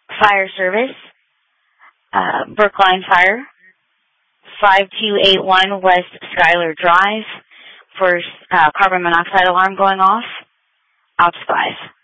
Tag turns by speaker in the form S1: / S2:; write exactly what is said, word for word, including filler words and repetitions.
S1: Fire Service, uh, Brookline Fire, five two eight one West Schuyler Drive, for uh, carbon monoxide alarm going off. Out five.